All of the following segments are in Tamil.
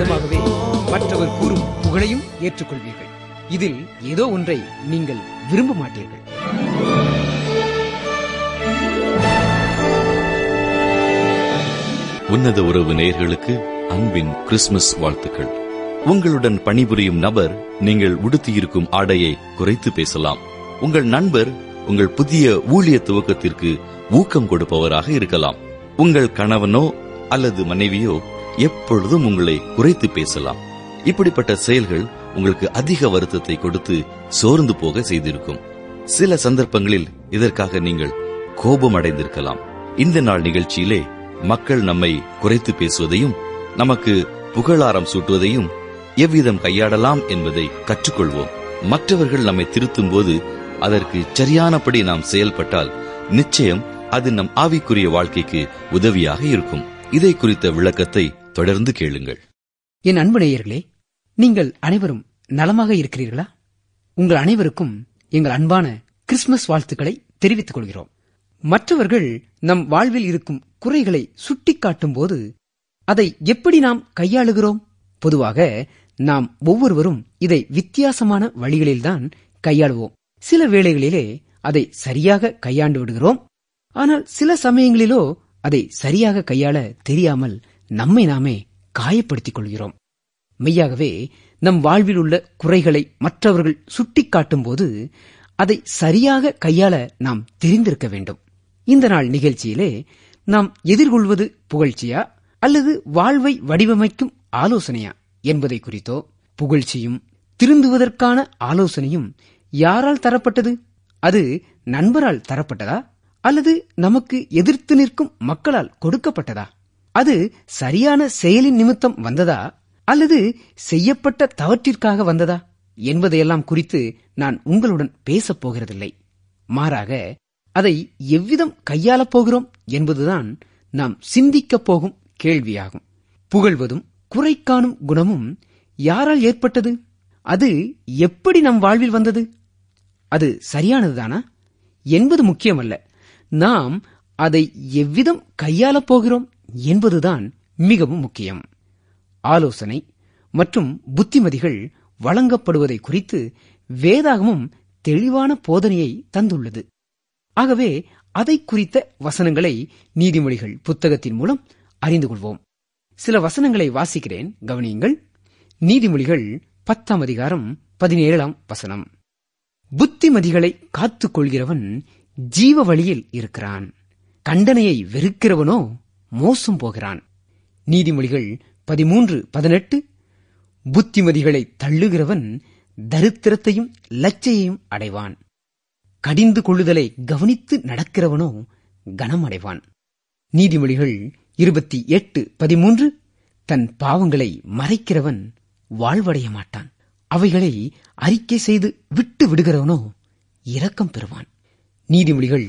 மூலமாகவே மற்றவர் கூறும் புகழையும் ஏற்றுக்கொள்வீர்கள். இதில் ஏதோ ஒன்றை நீங்கள் விரும்ப மாட்டீர்கள். உன்னத உறவு நேயர்களுக்கு அன்பின் கிறிஸ்துமஸ் வாழ்த்துக்கள். உங்களுடன் பணிபுரியும் நபர் நீங்கள் உடுத்தியிருக்கும் ஆடையை குறைத்து பேசலாம். உங்கள் நண்பர் உங்கள் புதிய ஊழிய துவக்கத்திற்கு ஊக்கம் கொடுப்பவராக இருக்கலாம். உங்கள் கணவனோ அல்லது மனைவியோ எப்பொழுதும் உங்களை குறைத்து பேசலாம். இப்படிப்பட்ட செயல்கள் உங்களுக்கு அதிக வருத்தத்தை கொடுத்து சோர்ந்து போக செய்திருக்கும். சில சந்தர்ப்பங்களில் இதற்காக நீங்கள் கோபம் அடைந்திருக்கலாம். இந்த நாள் நிகழ்ச்சியிலே மக்கள் நம்மை குறைத்து பேசுவதையும் நமக்கு புகழாரம் சூட்டுவதையும் எவ்விதம் கையாடலாம் என்பதை கற்றுக்கொள்வோம். மற்றவர்கள் நம்மை திருத்தும் போது அதற்கு சரியானபடி நாம் செயல்பட்டால் நிச்சயம் அது நம் ஆவிக்குரிய வாழ்க்கைக்கு உதவியாக இருக்கும். இதை குறித்த விளக்கத்தை தொடர்ந்து கேளுங்கள். என் அன்பு நேயர்களே, நீங்கள் அனைவரும் நலமாக இருக்கிறீர்களா? உங்கள் அனைவருக்கும் எங்கள் அன்பான கிறிஸ்துமஸ் வாழ்த்துக்களை தெரிவித்துக் கொள்கிறோம். மற்றவர்கள் நம் வாழ்வில் இருக்கும் குறைகளை சுட்டிக்காட்டும் போது அதை எப்படி நாம் கையாளுகிறோம்? பொதுவாக நாம் ஒவ்வொருவரும் இதை வித்தியாசமான வழிகளில்தான் கையாளுவோம். சில வேளைகளிலே அதை சரியாக கையாண்டு விடுகிறோம். ஆனால் சில சமயங்களிலோ அதை சரியாக கையாள தெரியாமல் நம்மை நாமே காயப்படுத்திக் கொள்கிறோம். மெய்யாகவே நம் வாழ்வில் உள்ள குறைகளை மற்றவர்கள் சுட்டிக்காட்டும் போது அதை சரியாக கையாள நாம் தெரிந்திருக்க வேண்டும். இந்த நாள் நிகழ்ச்சியிலே நாம் எதிர்கொள்வது புகழ்ச்சியா அல்லது வாழ்வை வடிவமைக்கும் ஆலோசனையா என்பதை குறித்தோ, புகழ்ச்சியும் திருந்துவதற்கான ஆலோசனையும் யாரால் தரப்பட்டது? அது நண்பரால் தரப்பட்டதா அல்லது நமக்கு எதிர்த்து நிற்கும் மக்களால் கொடுக்கப்பட்டதா? அது சரியான செயலின் நிமித்தம் வந்ததா அல்லது செய்யப்பட்ட தவற்றிற்காக வந்ததா என்பதையெல்லாம் குறித்து நான் உங்களுடன் பேசப் போகிறதில்லை. மாறாக அதை எவ்விதம் கையாளப் போகிறோம் என்பதுதான் நாம் சிந்திக்கப் போகும் கேள்வியாகும். புகழ்வதும் குறை காணும் குணமும் யாரால் ஏற்பட்டது? அது எப்படி நம் வாழ்வில் வந்தது? அது சரியானதுதானா என்பது முக்கியமல்ல. நாம் அதை எவ்விதம் கையாளப் போகிறோம் என்பதுதான் மிகவும் முக்கியம். ஆலோசனை மற்றும் புத்திமதிகள் வழங்கப்படுவதை குறித்து வேதாகமும் தெளிவான போதனையை தந்துள்ளது. ஆகவே அதை குறித்த வசனங்களை நீதிமொழிகள் புத்தகத்தின் மூலம் அறிந்து கொள்வோம். சில வசனங்களை வாசிக்கிறேன், கவனியுங்கள். நீதிமொழிகள் 10ஆம் அதிகாரம் 17ஆம் வசனம். புத்திமதிகளை காத்துக் கொள்கிறவன் ஜீவ வழியில் இருக்கிறான், கண்டனையை வெறுக்கிறவனோ மோசம் போகிறான். நீதிமொழிகள் 13:18. புத்திமதிகளை தள்ளுகிறவன் தரித்திரத்தையும் லச்சையையும் அடைவான், கடிந்து கொள்ளுதலை கவனித்து நடக்கிறவனோ கனமடைவான். நீதிமொழிகள் 28:13. தன் பாவங்களை மறைக்கிறவன் வாழ்வடைய மாட்டான், அவைகளை அறிக்கை செய்து விட்டு விடுகிறவனோ இரக்கம் பெறுவான். நீதிமொழிகள்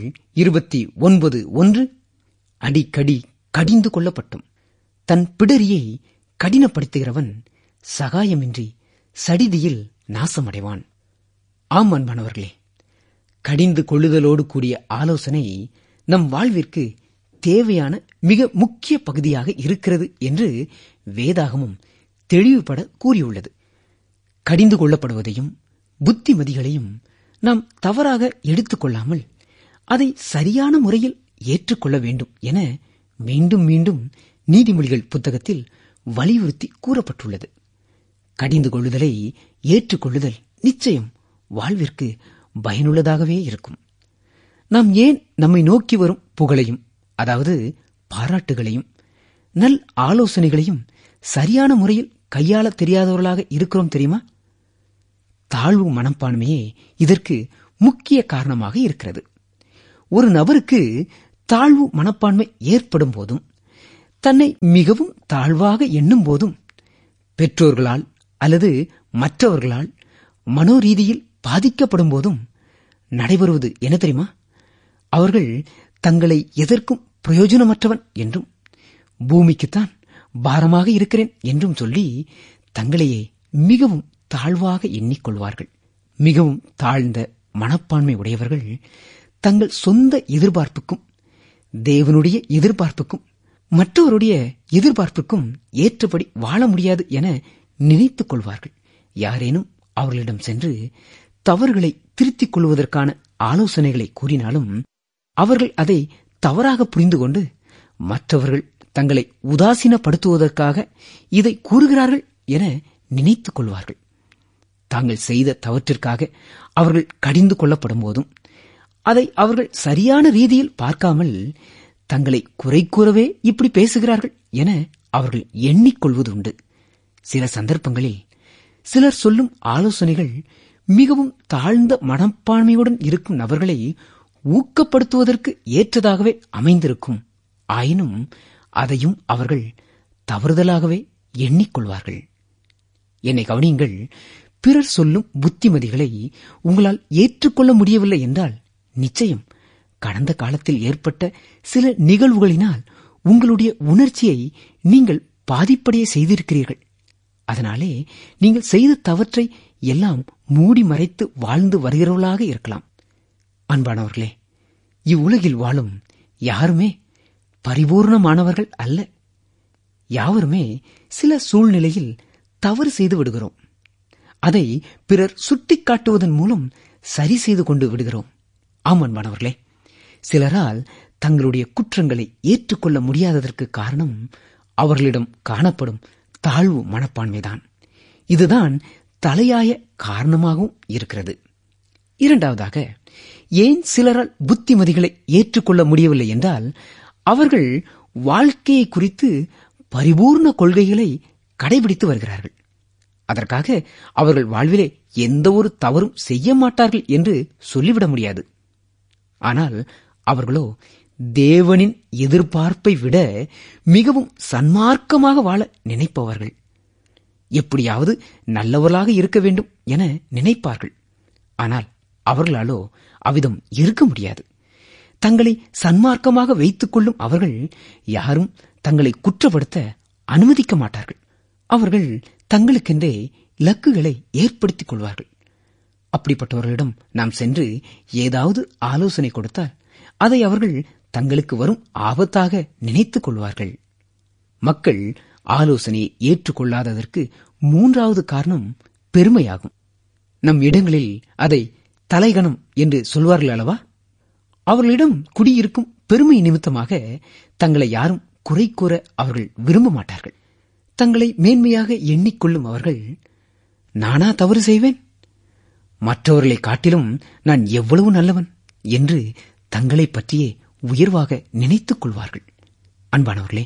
29:1. அடிக்கடி கடிந்து கொள்ளப்பட்டும் தன் பிடரியை கடினப்படுத்துகிறவன் சகாயமின்றி சடிதியில் நாசமடைவான். ஆம் அன்பானவர்களே, கடிந்து கொள்ளுதலோடு கூடிய ஆலோசனை நம் வாழ்விற்கு தேவையான மிக முக்கிய பகுதியாக இருக்கிறது என்று வேதாகமும் தெளிவுபட கூறியுள்ளது. கடிந்து கொள்ளப்படுவதையும் புத்திமதிகளையும் நாம் தவறாக எடுத்துக் கொள்ளாமல் அதை சரியான முறையில் ஏற்றுக்கொள்ள வேண்டும் என மீண்டும் மீண்டும் நீதிமொழிகள் புத்தகத்தில் வலியுறுத்தி கூறப்பட்டுள்ளது. கடிந்து கொள்ளுதலை ஏற்றுக்கொள்ளுதல் நிச்சயம் வாழ்விற்கு பயனுள்ளதாகவே இருக்கும். நாம் ஏன் நம்மை நோக்கி வரும் புகழையும், அதாவது பாராட்டுகளையும், நல் ஆலோசனைகளையும் சரியான முறையில் கையாள தெரியாதவர்களாக இருக்கிறோம் தெரியுமா? தாழ்வு மனப்பான்மையே இதற்கு முக்கிய காரணமாக இருக்கிறது. ஒரு நபருக்கு தாழ்வு மனப்பான்மை ஏற்படும் போதும், தன்னை மிகவும் தாழ்வாக எண்ணும் போதும், பெற்றோர்களால் அல்லது மற்றவர்களால் மனோரீதியில் பாதிக்கப்படும் போதும் நடைபெறுவது என்ன தெரியுமா? அவர்கள் தங்களை எதற்கும் பிரயோஜனமற்றவன் என்றும், பூமிக்குத்தான் பாரமாக இருக்கிறேன் என்றும் சொல்லி தங்களையே மிகவும் தாழ்வாக எண்ணிக்கொள்வார்கள். மிகவும் தாழ்ந்த மனப்பான்மை உடையவர்கள் தங்கள் சொந்த எதிர்பார்ப்புக்கும் தேவனுடைய எதிர்பார்ப்புக்கும் மற்றவருடைய எதிர்பார்ப்புக்கும் ஏற்றபடி வாழ முடியாது என நினைத்துக் கொள்வார்கள். யாரேனும் அவர்களிடம் சென்று தவறுகளை திருத்திக் கொள்வதற்கான ஆலோசனைகளை கூறினாலும் அவர்கள் அதை தவறாக புரிந்து கொண்டு மற்றவர்கள் தங்களை உதாசீனப்படுத்துவதற்காக இதை கூறுகிறார்கள் என நினைத்துக் கொள்வார்கள். தாங்கள் செய்த தவற்றிற்காக அவர்கள் கடிந்து கொள்ளப்படும் போதும் அதை அவர்கள் சரியான ரீதியில் பார்க்காமல் தங்களை குறை கூறவே இப்படி பேசுகிறார்கள் என அவர்கள் எண்ணிக்கொள்வதுண்டு. சில சந்தர்ப்பங்களில் சிலர் சொல்லும் ஆலோசனைகள் மிகவும் தாழ்ந்த மனப்பான்மையுடன் இருக்கும் நபர்களை ஊக்கப்படுத்துவதற்கு ஏற்றதாகவே அமைந்திருக்கும். ஆயினும் அதையும் அவர்கள் தவறுதலாகவே எண்ணிக்கொள்வார்கள். என்னை கவனியுங்கள். பிறர் சொல்லும் புத்திமதிகளை உங்களால் ஏற்றுக்கொள்ள முடியவில்லை என்றால் நிச்சயம் கடந்த காலத்தில் ஏற்பட்ட சில நிகழ்வுகளினால் உங்களுடைய உணர்ச்சியை நீங்கள் பாதிப்படைய செய்திருக்கிறீர்கள். அதனாலே நீங்கள் செய்த தவற்றை எல்லாம் மூடி மறைத்து வாழ்ந்து வருகிறவர்களாக இருக்கலாம். அன்பானவர்களே, இவ்வுலகில் வாழும் யாருமே பரிபூர்ணமானவர்கள் அல்ல. யாவருமே சில சூழ்நிலையில் தவறு செய்து விடுகிறோம். அதை பிறர் சுட்டிக்காட்டுவதன் மூலம் சரி செய்து கொண்டு விடுகிறோம். ஆம் அன்பானவர்களே, சிலரால் தங்களுடைய குற்றங்களை ஏற்றுக்கொள்ள முடியாததற்கு காரணம் அவர்களிடம் காணப்படும் தாழ்வு மனப்பான்மைதான். இதுதான் தலையாய காரணமாகவும் இருக்கிறது. இரண்டாவதாக, ஏன் சிலரால் புத்திமதிகளை ஏற்றுக்கொள்ள முடியவில்லை என்றால் அவர்கள் வாழ்க்கையை குறித்து பரிபூர்ண கொள்கைகளை கடைபிடித்து வருகிறார்கள். அதற்காக அவர்கள் வாழ்விலே எந்த ஒரு தவறும் செய்ய மாட்டார்கள் என்று சொல்லிவிட முடியாது. ஆனால் அவர்களோ தேவனின் எதிர்பார்ப்பை விட மிகவும் சன்மார்க்கமாக வாழ நினைப்பவர்கள். எப்படியாவது நல்லவர்களாக இருக்க வேண்டும் என நினைப்பார்கள். ஆனால் அவர்களாலோ அவ்விதம் இருக்க முடியாது. தங்களை சன்மார்க்கமாக வைத்துக் கொள்ளும் அவர்கள் யாரும் தங்களை குற்றப்படுத்த அனுமதிக்க மாட்டார்கள். அவர்கள் தங்களுக்கென்றே இலக்குகளை ஏற்படுத்திக் கொள்வார்கள். அப்படிப்பட்டவர்களிடம் நாம் சென்று ஏதாவது ஆலோசனை கொடுத்தால் அதை அவர்கள் தங்களுக்கு வரும் ஆபத்தாக நினைத்துக் கொள்வார்கள். மக்கள் ஆலோசனையை ஏற்றுக்கொள்ளாததற்கு மூன்றாவது காரணம் பெருமையாகும். நம் இடங்களில் அதை தலைகணம் என்று சொல்வார்கள் அல்லவா? அவர்களிடம் குடியிருக்கும் பெருமை நிமித்தமாக தங்களை யாரும் குறை கூற அவர்கள் விரும்ப மாட்டார்கள். தங்களை மேன்மையாக எண்ணிக்கொள்ளும் அவர்கள், நானா தவறு செய்வேன், மற்றவர்களை காட்டிலும் நான் எவ்வளவு நல்லவன் என்று தங்களை பற்றியே உயர்வாக நினைத்துக் கொள்வார்கள். அன்பானவர்களே,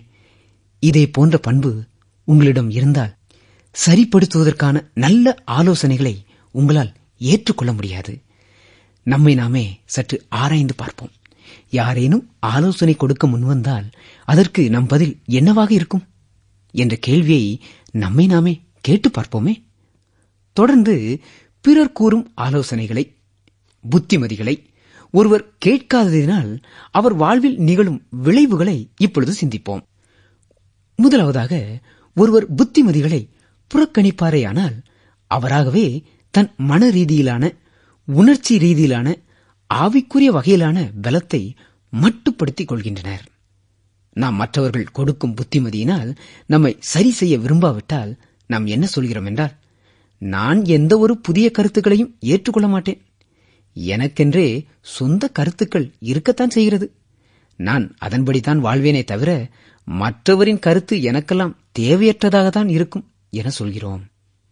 இதே போன்ற பண்பு உங்களிடம் இருந்தால் சரிப்படுத்துவதற்கான நல்ல ஆலோசனைகளை உங்களால் ஏற்றுக்கொள்ள முடியாது. நம்மை நாமே சற்று ஆராய்ந்து பார்ப்போம். யாரேனும் ஆலோசனை கொடுக்க முன்வந்தால் அதற்கு நம் பதில் என்னவாக இருக்கும் என்ற கேள்வியை நம்மை நாமே கேட்டு பார்ப்போமே. தொடர்ந்து பிறர் கூறும் ஆலோசனைகளை, புத்திமதிகளை ஒருவர் கேட்காததினால் அவர் வாழ்வில் நிகழும் விளைவுகளை இப்பொழுது சிந்திப்போம். முதலாவதாக, ஒருவர் புத்திமதிகளை புறக்கணிப்பாரேயானால் அவராகவே தன் மன ரீதியிலான, உணர்ச்சி ரீதியிலான, ஆவிக்குரிய வகையிலான பலத்தை மட்டுப்படுத்திக் கொள்கின்றனர். நாம் மற்றவர்கள் கொடுக்கும் புத்திமதியினால் நம்மை சரி செய்ய விரும்பாவிட்டால் நாம் என்ன சொல்கிறோம் என்றால், நான் எந்த ஒரு புதிய கருத்துக்களையும் ஏற்றுக்கொள்ள மாட்டேன், எனக்கென்றே சொந்த கருத்துக்கள் இருக்கத்தான் செய்கிறது, நான் அதன்படித்தான் வாழ்வேனே தவிர மற்றவரின் கருத்து எனக்கெல்லாம் தேவையற்றதாகத்தான் இருக்கும் என சொல்கிறோம்.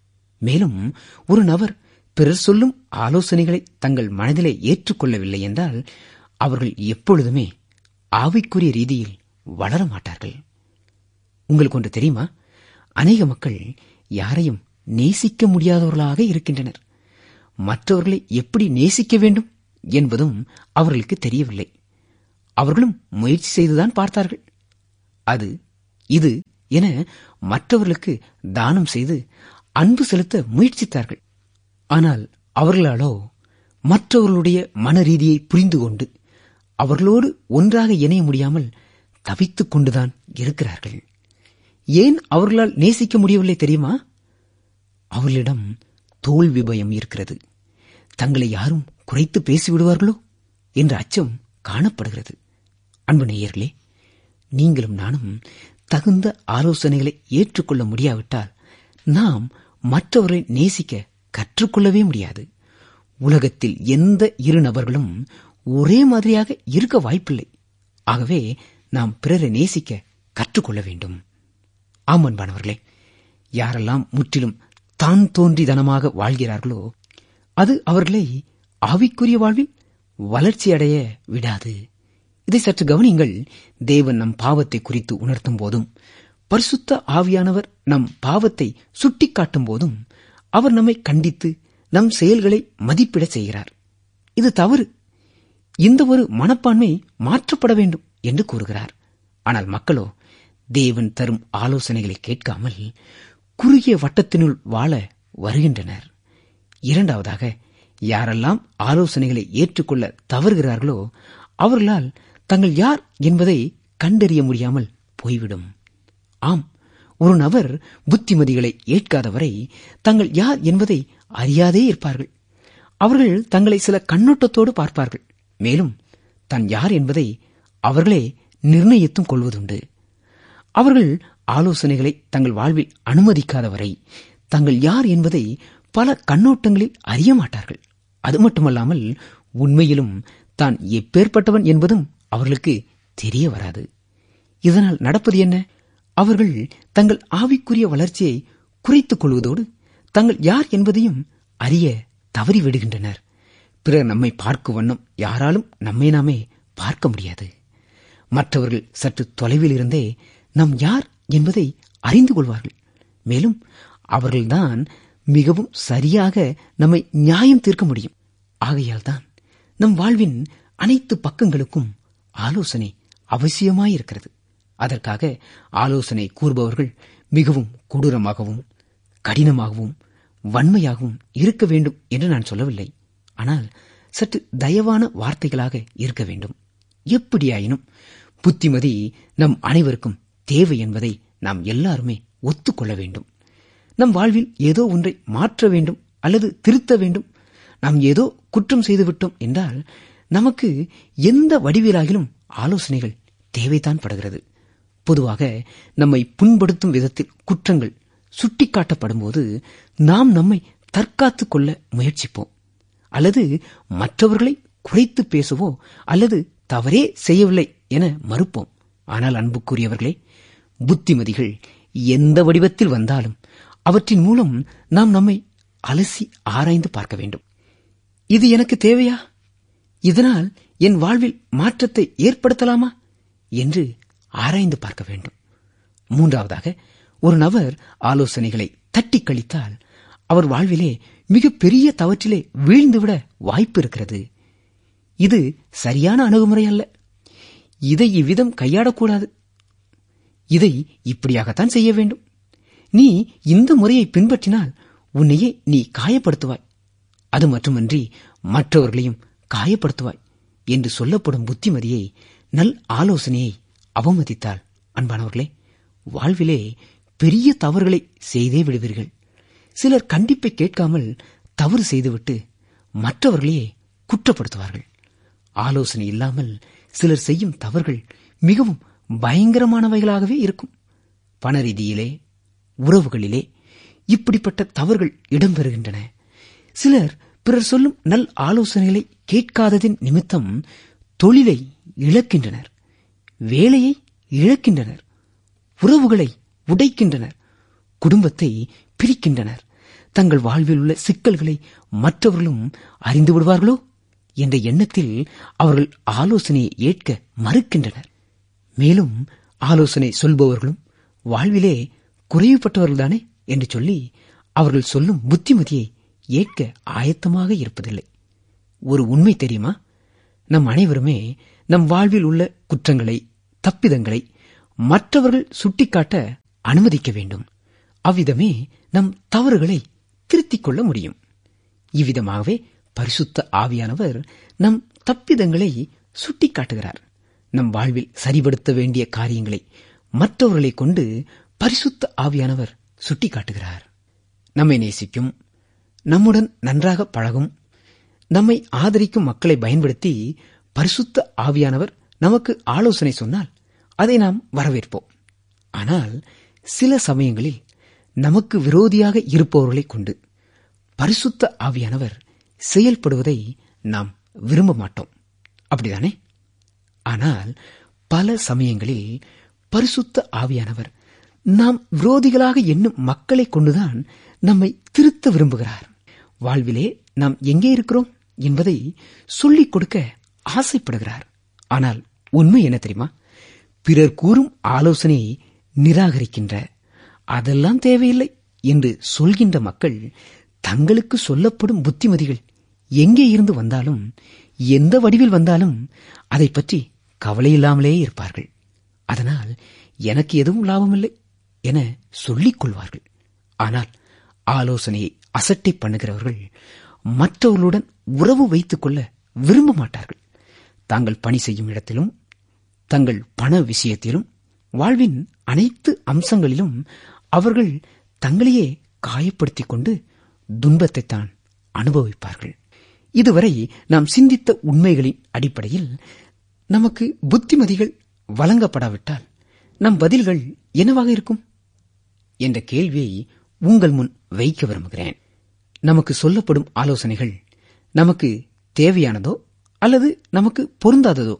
மேலும் ஒரு நபர் பிறர் சொல்லும் ஆலோசனைகளை தங்கள் மனதிலே ஏற்றுக்கொள்ளவில்லை என்றால் அவர்கள் எப்பொழுதுமே ஆவிக்குரிய ரீதியில் வளர மாட்டார்கள். உங்களுக்கு ஒன்று தெரியுமா? அநேக மக்கள் யாரையும் நேசிக்க முடியாதவர்களாக இருக்கின்றனர். மற்றவர்களை எப்படி நேசிக்க வேண்டும் என்பதும் அவர்களுக்கு தெரியவில்லை. அவர்களும் முயற்சி செய்துதான் பார்த்தார்கள். அது இது என மற்றவர்களுக்கு தானம் செய்து அன்பு செலுத்த முயற்சித்தார்கள். ஆனால் அவர்களாலோ மற்றவர்களுடைய மன ரீதியை புரிந்து கொண்டு அவர்களோடு ஒன்றாக இணைய முடியாமல் தவித்துக் கொண்டுதான் இருக்கிறார்கள். ஏன் அவர்களால் நேசிக்க முடியவில்லை தெரியுமா? அவர்களிடம் தோல்வி பயம் இருக்கிறது. தங்களை யாரும் குறைத்து பேசிவிடுவார்களோ என்ற அச்சம் காணப்படுகிறது. அன்பு நேயர்களே, நீங்களும் நானும் தகுந்த ஆலோசனைகளை ஏற்றுக்கொள்ள முடியாவிட்டால் நாம் மற்றவர்களை நேசிக்க கற்றுக்கொள்ளவே முடியாது. உலகத்தில் எந்த இரு நபர்களும் ஒரே மாதிரியாக இருக்க வாய்ப்பில்லை. ஆகவே நாம் பிறரை நேசிக்க கற்றுக்கொள்ள வேண்டும். ஆமன்பானவர்களே, யாரெல்லாம் முற்றிலும் தான் தோன்றிதனமாக வாழ்கிறார்களோ அது அவர்களை ஆவிக்குரிய வாழ்வில் வளர்ச்சியடைய விடாது. இதை சற்று கவனியுங்கள். தேவன் நம் பாவத்தை குறித்து உணர்த்தும் போதும், பரிசுத்த ஆவியானவர் நம் பாவத்தை சுட்டிக்காட்டும் போதும் அவர் நம்மை கண்டித்து நம் செயல்களை மதிப்பிட செய்கிறார். இது தவறு, இந்த ஒரு மனப்பான்மை மாற்றப்பட வேண்டும் என்று கூறுகிறார். ஆனால் மக்களோ தேவன் தரும் ஆலோசனைகளை கேட்காமல் குறுகிய வட்டத்தினுள் வாழ வருகின்றனர். இரண்டாவதாக, யாரெல்லாம் ஆலோசனைகளை ஏற்றுக்கொள்ள தவறுகிறார்களோ அவர்களால் தங்கள் யார் என்பதை கண்டறிய முடியாமல் போய்விடும். ஆம், ஒரு நபர் புத்திமதிகளை ஏற்காதவரை தங்கள் யார் என்பதை அறியாதே இருப்பார்கள். அவர்கள் தங்களை சில கண்ணோட்டத்தோடு பார்ப்பார்கள். மேலும் தான் யார் என்பதை அவர்களே நிர்ணயித்தும் கொள்வதுண்டு. அவர்கள் ஆலோசனைகளை தங்கள் வாழ்வில் அனுமதிக்காதவரை தங்கள் யார் என்பதை பல கண்ணோட்டங்களில் அறிய மாட்டார்கள். அது மட்டுமல்லாமல் உண்மையிலும் தான் எப்பேற்பட்டவன் என்பதும் அவர்களுக்கு தெரிய வராது. இதனால் நடப்பது என்ன? அவர்கள் தங்கள் ஆவிக்குரிய வளர்ச்சியை குறைத்துக் கொள்வதோடு தங்கள் யார் என்பதையும் அறிய தவறிவிடுகின்றனர். பிறர் நம்மை பார்க்கும் வண்ணம் யாராலும் நம்மை நாமே பார்க்க முடியாது. மற்றவர்கள் சற்று தொலைவில் இருந்தே நாம் யார் என்பதை அறிந்து கொள்வார்கள். மேலும் அவர்கள்தான் மிகவும் சரியாக நம்மை நியாயம் தீர்க்க முடியும். ஆகையால் தான் நம் வாழ்வின் அனைத்து பக்கங்களுக்கும் ஆலோசனை அவசியமாயிருக்கிறது. அதற்காக ஆலோசனை கூறுபவர்கள் மிகவும் கொடூரமாகவும் கடினமாகவும் வன்மையாகவும் இருக்க வேண்டும் என்று நான் சொல்லவில்லை. ஆனால் சற்று தயவான வார்த்தைகளாக இருக்க வேண்டும். எப்படியாயினும் புத்திமதி நம் அனைவருக்கும் தேவை என்பதை நாம் எல்லாருமே ஒத்துக்கொள்ள வேண்டும். நம் வாழ்வில் ஏதோ ஒன்றை மாற்ற வேண்டும் அல்லது திருத்த வேண்டும். நாம் ஏதோ குற்றம் செய்துவிட்டோம் என்றால் நமக்கு எந்த வடிவிலாகிலும் ஆலோசனைகள் தேவைதான் படுகிறது. பொதுவாக நம்மை புண்படுத்தும் விதத்தில் குற்றங்கள் சுட்டிக்காட்டப்படும் போது நாம் நம்மை தற்காத்துக் கொள்ள முயற்சிப்போம், அல்லது மற்றவர்களை குறைத்து பேசவோ அல்லது தவறே செய்யவில்லை என மறுப்போம். ஆனால் அன்புக்குரியவர்களே, புத்திமதிகள் எந்த வடிவத்தில் வந்தாலும் அவற்றின் மூலம் நாம் நம்மை அலசி ஆராய்ந்து பார்க்க வேண்டும். இது எனக்கு தேவையா? இதனால் என் வாழ்வில் மாற்றத்தை ஏற்படுத்தலாமா என்று ஆராய்ந்து பார்க்க வேண்டும். மூன்றாவதாக, ஒரு நபர் ஆலோசனைகளை தட்டி கழித்தால் அவர் வாழ்விலே மிகப்பெரிய தவற்றிலே வீழ்ந்துவிட வாய்ப்பு இருக்கிறது. இது சரியான அணுகுமுறை அல்ல. இதை இவ்விதம் கையாடக்கூடாது. இதை இப்படியாகத்தான் செய்ய வேண்டும். நீ இந்த முறையை பின்பற்றினால் உன்னையே நீ காயப்படுத்துவாய், அது மட்டுமன்றி மற்றவர்களையும் காயப்படுத்துவாய் என்று சொல்லப்படும் புத்திமதியை, நல் ஆலோசனையை அவமதித்தால் அன்பானவர்களே, வாழ்விலே பெரிய தவறுகளை செய்தே விடுவீர்கள். சிலர் கண்டிப்பை கேட்காமல் தவறு செய்துவிட்டு மற்றவர்களையே குற்றப்படுத்துவார்கள். ஆலோசனை இல்லாமல் சிலர் செய்யும் தவறுகள் மிகவும் பயங்கரமானவைகளாகவே இருக்கும். பண ரீதியிலே, உறவுகளிலே இப்படிப்பட்ட தவறுகள் இடம்பெறுகின்றன. சிலர் பிறர் சொல்லும் நல் ஆலோசனைகளை கேட்காததின் நிமித்தம் தொழிலை இழக்கின்றனர், வேலையை இழக்கின்றனர், உறவுகளை உடைக்கின்றனர், குடும்பத்தை பிரிக்கின்றனர். தங்கள் வாழ்வில் உள்ள சிக்கல்களை மற்றவர்களும் அறிந்து விடுவார்களோ என்ற எண்ணத்தில் அவர்கள் ஆலோசனையை ஏற்க மறுக்கின்றனர். மேலும் ஆலோசனை சொல்பவர்களும் வாழ்விலே குறைவுபட்டவர்கள்தானே என்று சொல்லி அவர்கள் சொல்லும் புத்திமதியை ஏற்க ஆயத்தமாக இருப்பதில்லை. ஒரு உண்மை தெரியுமா? நம் அனைவருமே நம் வாழ்வில் உள்ள குற்றங்களை, தப்பிதங்களை மற்றவர்கள் சுட்டிக்காட்ட அனுமதிக்க வேண்டும். அவ்விதமே நம் தவறுகளை திருத்திக் கொள்ள முடியும். இவ்விதமாகவே பரிசுத்த ஆவியானவர் நம் தப்பிதங்களை சுட்டிக்காட்டுகிறார். நம் வாழ்வில் சரிபடுத்த வேண்டிய காரியங்களை மற்றவர்களை கொண்டு பரிசுத்த ஆவியானவர் சுட்டிக்காட்டுகிறார். நம்மை நேசிக்கும், நம்முடன் நன்றாக பழகும், நம்மை ஆதரிக்கும் மக்களை பயன்படுத்தி பரிசுத்த ஆவியானவர் நமக்கு ஆலோசனை சொன்னால் அதை நாம் வரவேற்போம். ஆனால் சில சமயங்களில் நமக்கு விரோதியாக இருப்பவர்களை கொண்டு பரிசுத்த ஆவியானவர் செயல்படுவதை நாம் விரும்ப மாட்டோம். அப்படிதானே? ஆனால் பல சமயங்களில் பரிசுத்த ஆவியானவர் நாம் விரோதிகளாக எண்ணும் மக்களை கொண்டுதான் நம்மை திருத்த விரும்புகிறார். வாழ்விலே நாம் எங்கே இருக்கிறோம் என்பதை சொல்லிக் கொடுக்க ஆசைப்படுகிறார். ஆனால் உண்மை என்ன தெரியுமா? பிறர் கூறும் ஆலோசனையை நிராகரிக்கின்ற, அதெல்லாம் தேவையில்லை என்று சொல்கின்ற மக்கள் தங்களுக்கு சொல்லப்படும் புத்திமதிகள் எங்கே இருந்து வந்தாலும், எந்த வடிவில் வந்தாலும் அதை பற்றி கவலையில்லாமலே இருப்பார்கள். அதனால் எனக்கு எதுவும் லாபமில்லை என சொல்லிக் கொள்வார்கள். ஆனால் ஆலோசனையை அசட்டை பண்ணுகிறவர்கள் மற்றவர்களுடன் உறவு வைத்துக் கொள்ள விரும்ப மாட்டார்கள். தாங்கள் பணி செய்யும் இடத்திலும், தங்கள் பண விஷயத்திலும், வாழ்வின் அனைத்து அம்சங்களிலும் அவர்கள் தங்களையே காயப்படுத்திக் கொண்டு துன்பத்தைத்தான் அனுபவிப்பார்கள். இதுவரை நாம் சிந்தித்த உண்மைகளின் அடிப்படையில் நமக்கு புத்திமதிகள் வழங்கப்படாவிட்டால் நம் பதில்கள் என்னவாக இருக்கும் என்ற கேள்வியை உங்கள் முன் வைக்க விரும்புகிறேன். நமக்கு சொல்லப்படும் ஆலோசனைகள் நமக்கு தேவையானதோ அல்லது நமக்கு பொருந்தாததோ,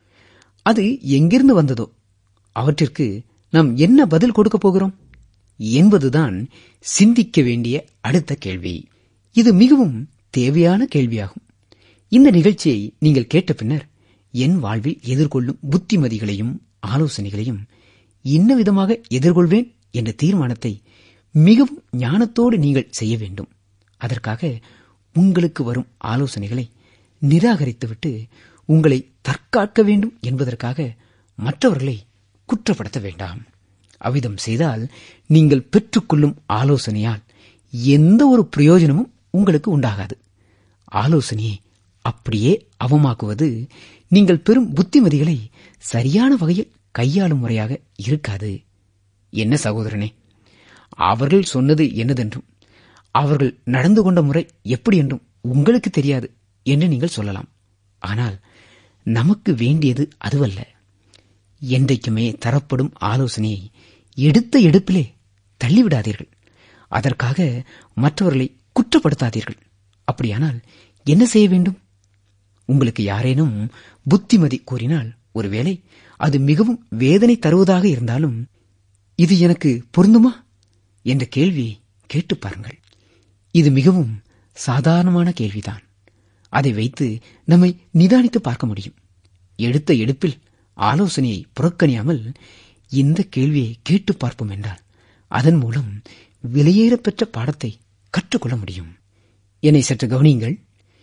அது எங்கிருந்து வந்ததோ, அவற்றிற்கு நாம் என்ன பதில் கொடுக்கப் போகிறோம் என்பதுதான் சிந்திக்க வேண்டிய அடுத்த கேள்வி. இது மிகவும் தேவையான கேள்வியாகும். இந்த நிகழ்ச்சியை நீங்கள் கேட்ட பின்னர் என் வாழ்வில் எதிர்கொள்ளும் புத்திமதிகளையும் ஆலோசனைகளையும் என்ன விதமாக எதிர்கொள்வேன் என்ற தீர்மானத்தை மிகவும் ஞானத்தோடு நீங்கள் செய்ய வேண்டும். அதற்காக உங்களுக்கு வரும் ஆலோசனைகளை நிராகரித்துவிட்டு உங்களை தற்காக்க வேண்டும் என்பதற்காக மற்றவர்களை குற்றப்படுத்த வேண்டாம். அவ்விதம் செய்தால் நீங்கள் பெற்றுக்கொள்ளும் ஆலோசனையால் எந்த ஒரு பிரயோஜனமும் உங்களுக்கு உண்டாகாது. ஆலோசனையை அப்படியே அவமாக்குவது நீங்கள் பெறும் புத்திமதிகளை சரியான வகையில் கையாளும் முறையாக இருக்காது. என்ன சகோதரனே, அவர்கள் சொன்னது என்னதென்றும் அவர்கள் நடந்து கொண்ட முறை எப்படி என்றும் உங்களுக்கு தெரியாது என்று நீங்கள் சொல்லலாம். ஆனால் நமக்கு வேண்டியது அதுவல்ல. என்றைக்குமே தரப்படும் ஆலோசனையை எடுத்த எடுப்பிலே தள்ளிவிடாதீர்கள். அதற்காக மற்றவர்களை குற்றப்படுத்தாதீர்கள். அப்படியானால் என்ன செய்ய வேண்டும்? உங்களுக்கு யாரேனும் புத்திமதி கூறினால், ஒருவேளை அது மிகவும் வேதனை தருவதாக இருந்தாலும், இது எனக்கு பொருந்துமா என்ற கேள்வியை கேட்டு பாருங்கள். இது மிகவும் சாதாரணமான கேள்விதான். அதை வைத்து நம்மை நிதானித்து பார்க்க முடியும். எடுத்த எடுப்பில் ஆலோசனையை புறக்கணியாமல் இந்த கேள்வியை கேட்டு பார்ப்போம் என்றால் அதன் மூலம் விலையேறப்பெற்ற பாடத்தை கற்றுக்கொள்ள முடியும். என்னை சற்று கவனியுங்கள்.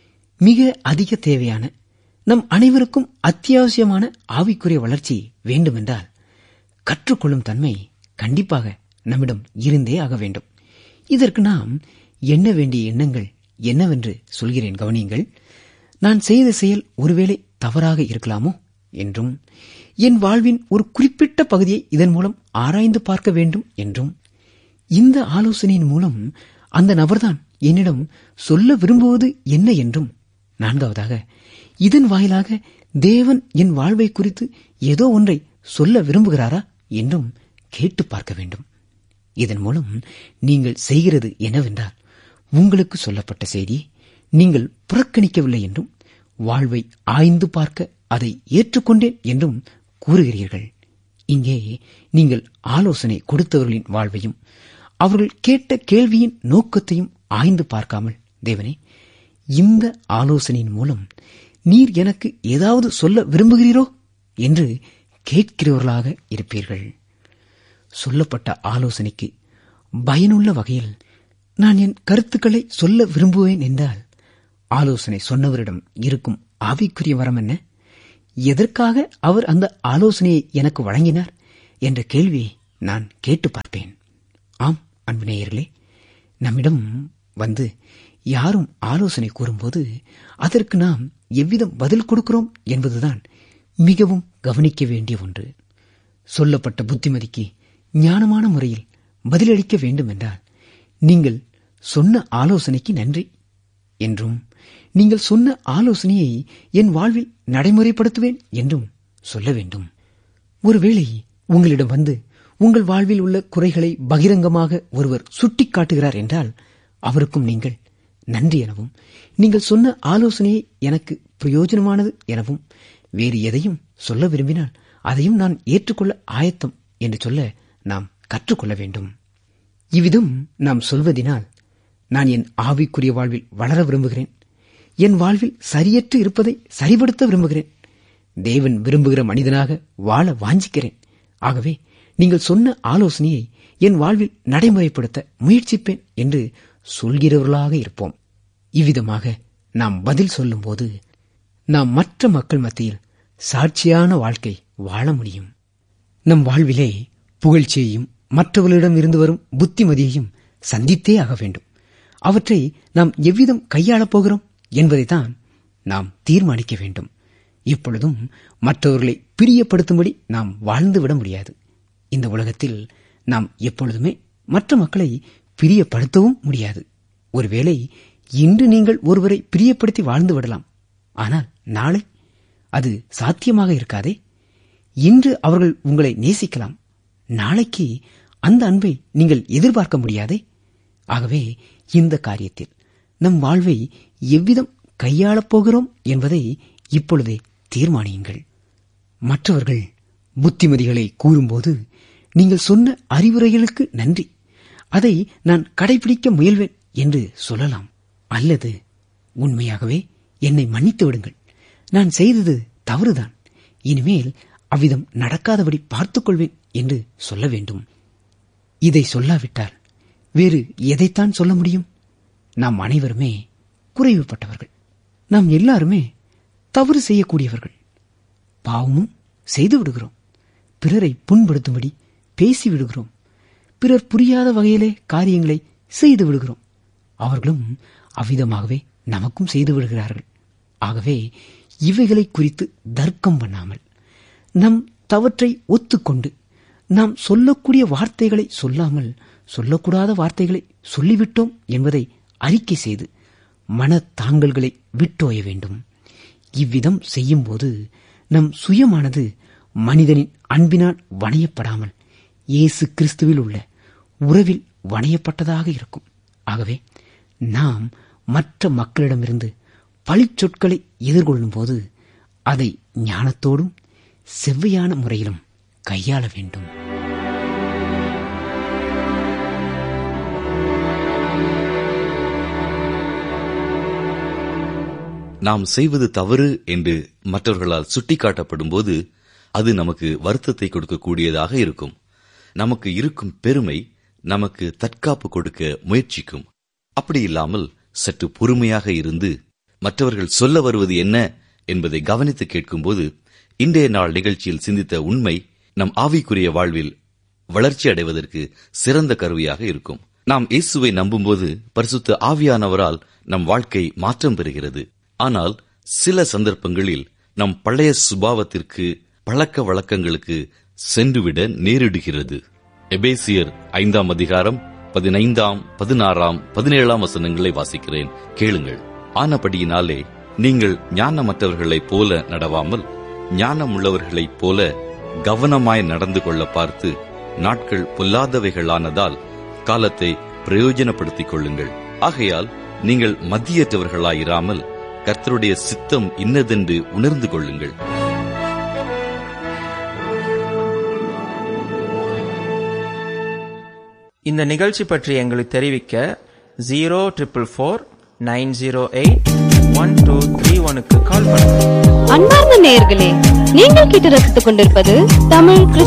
மிக அதிக தேவையான, நம் அனைவருக்கும் அத்தியாவசியமான ஆவிக்குரிய வளர்ச்சி வேண்டுமென்றால் கற்றுக்கொள்ளும் தன்மை கண்டிப்பாக நம்மிடம் இருந்தே ஆக வேண்டும். இதற்கு நாம் எண்ண வேண்டிய எண்ணங்கள் என்னவென்று சொல்கிறேன், கவனியுங்கள். நான் செய்த செயல் ஒருவேளை தவறாக இருக்கலாமோ என்றும், என் வாழ்வின் ஒரு குறிப்பிட்ட பகுதியை இதன் மூலம் ஆராய்ந்து பார்க்க வேண்டும் என்றும், இந்த ஆலோசனையின் மூலம் அந்த நபர்தான் என்னிடம் சொல்ல விரும்புவது என்ன என்றும், நான்காவதாக இதன் வாயிலாக தேவன் என் வாழ்வை குறித்து ஏதோ ஒன்றை சொல்ல விரும்புகிறாரா என்றும் கேட்டு பார்க்க வேண்டும். இதன் மூலம் நீங்கள் செய்கிறது என்னவென்றால், உங்களுக்கு சொல்லப்பட்ட செய்தியை நீங்கள் புறக்கணிக்கவில்லை என்றும், வாழ்வை ஆய்ந்து பார்க்க அதை ஏற்றுக்கொண்டேன் என்றும் கூறுகிறீர்கள். இங்கே நீங்கள் ஆலோசனை கொடுத்தவர்களின் வாழ்வையும் அவர்கள் கேட்ட கேள்வியின் நோக்கத்தையும் ஆய்ந்து பார்க்காமல், தேவனே, இந்த ஆலோசனையின் மூலம் நீர் எனக்கு ஏதாவது சொல்ல விரும்புகிறீரோ என்று கேட்கிறவர்களாக இருப்பீர்கள். சொல்லப்பட்ட ஆலோசனைக்கு பயனுள்ள வகையில் நான் என் கருத்துக்களை சொல்ல விரும்புவேன் என்றால், ஆலோசனை சொன்னவரிடம் இருக்கும் ஆவிக்குரிய வரம் என்ன? எதற்காக அவர் அந்த ஆலோசனையை எனக்கு வழங்கினார் என்ற கேள்வியை நான் கேட்டு பார்ப்பேன். ஆம் அன்பு நேயர்களே, நம்மிடம் வந்து யாரும் ஆலோசனை கூறும்போது அதற்கு நாம் எவ்விதம் பதில் கொடுக்கிறோம் என்பதுதான் மிகவும் கவனிக்க வேண்டிய ஒன்று. சொல்லப்பட்ட புத்திமதிக்கு ஞானமான முறையில் பதிலளிக்க வேண்டும் என்றால், நீங்கள் சொன்ன ஆலோசனைக்கு நன்றி என்றும், நீங்கள் சொன்ன ஆலோசனையை என் வாழ்வில் நடைமுறைப்படுத்துவேன் என்றும் சொல்ல வேண்டும். ஒருவேளை உங்களிடம் வந்து உங்கள் வாழ்வில் உள்ள குறைகளை பகிரங்கமாக ஒருவர் சுட்டிக்காட்டுகிறார் என்றால் அவருக்கும் நீங்கள் நன்றி எனவும், நீங்கள் சொன்ன ஆலோசனையை எனக்கு பிரயோஜனமானது எனவும், வேறு எதையும் சொல்ல விரும்பினால் அதையும் நான் ஏற்றுக்கொள்ள ஆயத்தம் என்று சொல்ல நாம் கற்றுக்கொள்ள வேண்டும். இவ்விதம் நாம் சொல்வதினால், நான் என் ஆவிக்குரிய வாழ்வில் வளர விரும்புகிறேன், என் வாழ்வில் சரியற்று இருப்பதை சரிபடுத்த விரும்புகிறேன், தேவன் விரும்புகிற மனிதனாக வாழ வாஞ்சிக்கிறேன், ஆகவே நீங்கள் சொன்ன ஆலோசனையை என் வாழ்வில் நடைமுறைப்படுத்த முயற்சிப்பேன் என்று சொல்கிறவர்களாக இருப்போம். இவ்விதமாக நாம் பதில் சொல்லும் போது நாம் மற்ற மக்கள் மத்தியில் சாட்சியான வாழ்க்கை வாழ முடியும். நம் வாழ்விலே புகழ்ச்சியையும் மற்றவர்களிடம் இருந்து வரும் புத்திமதியையும் சந்தித்தே ஆக வேண்டும். அவற்றை நாம் எவ்விதம் கையாளப் போகிறோம் என்பதைத்தான் நாம் தீர்மானிக்க வேண்டும். இப்பொழுதும் மற்றவர்களை பிரியப்படுத்தும்படி நாம் வாழ்ந்துவிட முடியாது. இந்த உலகத்தில் நாம் எப்பொழுதுமே மற்ற மக்களை பிரியப்படுத்தவும் முடியாது. ஒருவேளை இன்று நீங்கள் ஒருவரை பிரியப்படுத்தி வாழ்ந்து விடலாம், ஆனால் நாளை அது சாத்தியமாக இருக்காதே. இன்று அவர்கள் உங்களை நேசிக்கலாம், நாளைக்கு அந்த அன்பை நீங்கள் எதிர்பார்க்க முடியாதே. ஆகவே இந்த காரியத்தில் நம் வாழ்வை எவ்விதம் கையாளப் போகிறோம் என்பதை இப்பொழுதே தீர்மானியுங்கள். மற்றவர்கள் புத்திமதிகளை கூறும்போது நீங்கள் சொன்ன அறிவுரைகளுக்கு நன்றி, அதை நான் கடைபிடிக்க முயல்வேன் என்று சொல்லலாம். அல்லது உண்மையாகவே என்னை மன்னித்து விடுங்கள், நான் செய்தது தவறுதான், இனிமேல் அவ்விதம் நடக்காதபடி பார்த்துக் கொள்வேன் என்று சொல்ல வேண்டும். இதை சொல்லாவிட்டால் வேறு எதைத்தான் சொல்ல முடியும்? நாம் அனைவருமே குறைவுபட்டவர்கள். நாம் எல்லாருமே தவறு செய்யக்கூடியவர்கள். பாவமும் செய்து விடுகிறோம். பிறரை புண்படுத்தும்படி பேசிவிடுகிறோம். பிறர் புரியாத வகையிலே காரியங்களை செய்து விடுகிறோம். அவர்களும் அவ்விதமாகவே நமக்கும் செய்து விடுகிறார்கள். ஆகவே இவைகளை குறித்து தர்க்கம் பண்ணாமல் நம் தவற்றை ஒத்துக்கொண்டு நாம் சொல்லக்கூடிய வார்த்தைகளை சொல்லாமல் சொல்லக்கூடாத வார்த்தைகளை சொல்லிவிட்டோம் என்பதை அறிக்கை செய்து மனத்தாங்கல்களை விட்டோய வேண்டும். இவ்விதம் செய்யும்போது நம் சுயமானது மனிதனின் அன்பினால் வணையப்படாமல் இயேசு கிறிஸ்துவில் உள்ள உறவில் வணையப்பட்டதாக இருக்கும். ஆகவே நாம் மற்ற மக்களிடமிருந்து பழிச்சொற்களை எதிர்கொள்ளும் போது அதை ஞானத்தோடும் செவ்வையான முறையிலும் கையாள வேண்டும். நாம் செய்வது தவறு என்று மற்றவர்களால் சுட்டிக்காட்டப்படும் போது அது நமக்கு வருத்தத்தை கொடுக்கக்கூடியதாக இருக்கும். நமக்கு இருக்கும் பெருமை நமக்கு தற்காப்பு கொடுக்க முயற்சிக்கும். அப்படி இல்லாமல் சற்று பொறுமையாக இருந்து மற்றவர்கள் சொல்ல வருவது என்ன என்பதை கவனித்து கேட்கும்போது இன்றைய நாள் நிகழ்ச்சியில் சிந்தித்த உண்மை நம் ஆவிக்குரிய வாழ்வில் வளர்ச்சி அடைவதற்கு சிறந்த கருவியாக இருக்கும். நாம் இயேசுவை நம்பும்போது பரிசுத்த ஆவியானவரால் நம் வாழ்க்கை மாற்றம் பெறுகிறது. ஆனால் சில சந்தர்ப்பங்களில் நம் பழைய சுபாவத்திற்கு பழக்க வழக்கங்களுக்கு சென்றுவிட நேரிடுகிறது. எபேசியர் 5ஆம் அதிகாரம் 15ஆம் 16ஆம் 17ஆம் வசனங்களை வாசிக்கிறேன், கேளுங்கள். ஆனபடியினாலே நீங்கள் ஞானமற்றவர்களைப் போல நடவாமல் ஞானமுள்ளவர்களைப் போல கவனமாய் நடந்து கொள்ள பார்த்து நாட்கள் பொல்லாதவைகளானதால் காலத்தை பிரயோஜனப்படுத்திக் கொள்ளுங்கள். ஆகையால் நீங்கள் மதியற்றவர்களாயிராமல் கர்த்தருடைய சித்தம் இன்னதென்று உணர்ந்து கொள்ளுங்கள். இந்த நிகழ்ச்சி பற்றி எங்களுக்கு தெரிவிக்க 044-908-1231 கால் பண்ணுங்கள். அன்பார்ந்த நேயர்களே, நீங்கள் கேட்டு ரசித்துக் கொண்டிருப்பது தமிழ்